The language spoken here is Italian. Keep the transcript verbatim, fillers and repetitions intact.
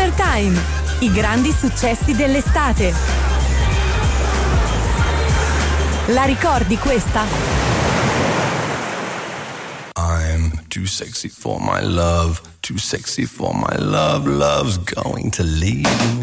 Summertime, i grandi successi dell'estate. La ricordi questa? I'm too sexy for my love, too sexy for my love, love's going to leave me.